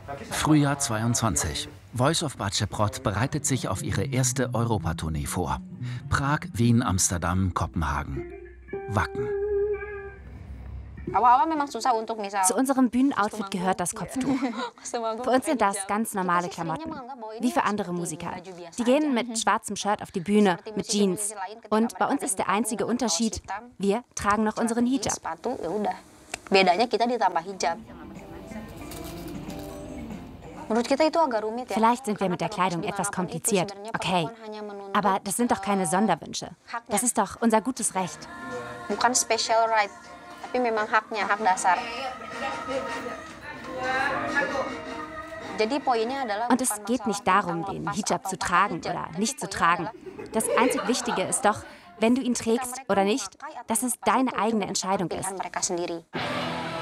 Frühjahr 22. Voice of Batscheprot bereitet sich auf ihre erste Europatournee vor. Prag, Wien, Amsterdam, Kopenhagen. Wacken. Zu unserem Bühnenoutfit gehört das Kopftuch. Für uns sind das ganz normale Klamotten, wie für andere Musiker. Die gehen mit schwarzem Shirt auf die Bühne, mit Jeans. Und bei uns ist der einzige Unterschied, wir tragen noch unseren Hijab. Vielleicht sind wir mit der Kleidung etwas kompliziert, okay. Aber das sind doch keine Sonderwünsche. Das ist doch unser gutes Recht. Und es geht nicht darum, den Hijab zu tragen oder nicht zu tragen. Das einzig Wichtige ist doch, wenn du ihn trägst oder nicht, dass es deine eigene Entscheidung ist.